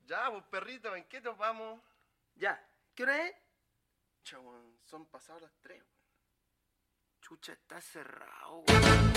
Ya, pues perrito, ¿en qué nos vamos? Ya, ¿qué hora es? Cha, weón, son pasadas las 3, weón. Chucha, está cerrado, weón.